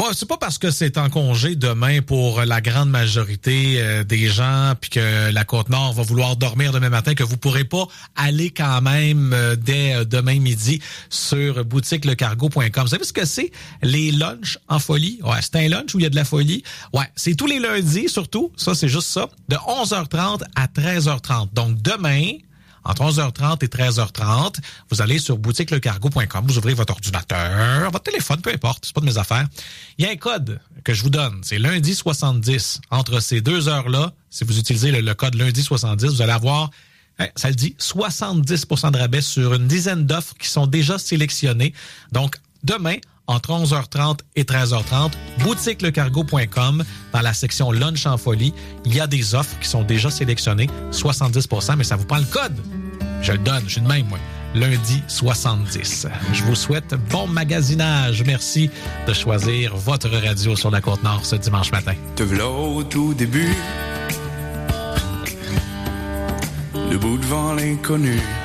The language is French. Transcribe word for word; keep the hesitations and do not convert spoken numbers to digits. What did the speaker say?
Ouais, c'est pas parce que c'est en congé demain pour la grande majorité euh, des gens puis que la Côte-Nord va vouloir dormir demain matin que vous pourrez pas aller quand même euh, dès euh, demain midi sur boutique le cargo point com. Vous savez ce que c'est? Les lunchs en folie. Ouais, c'est un lunch où il y a de la folie. Ouais, c'est tous les lundis surtout. Ça, c'est juste ça. De onze heures trente à treize heures trente. Donc demain, entre onze heures trente et treize heures trente, vous allez sur boutique le cargo point com, vous ouvrez votre ordinateur, votre téléphone, peu importe, c'est pas de mes affaires. Il y a un code que je vous donne, c'est lundi soixante-dix. Entre ces deux heures-là, si vous utilisez le, le code lundi soixante-dix, vous allez avoir, hein, ça le dit, soixante-dix pour cent de rabais sur une dizaine d'offres qui sont déjà sélectionnées. Donc, demain, entre onze heures trente et treize heures trente, boutique le cargo point com, dans la section Lunch en folie, il y a des offres qui sont déjà sélectionnées, soixante-dix pour cent, mais ça vous prend le code. Je le donne, je suis de même, moi. Lundi soixante-dix. Je vous souhaite bon magasinage. Merci de choisir votre radio sur la Côte-Nord ce dimanche matin. Te v'là au tout début, debout devant l'inconnu.